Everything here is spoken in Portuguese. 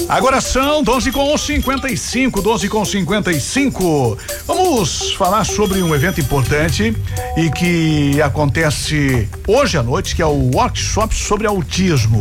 Agora são 12h55, 12h55. Vamos falar sobre um evento importante e que acontece hoje à noite, que é o workshop sobre autismo.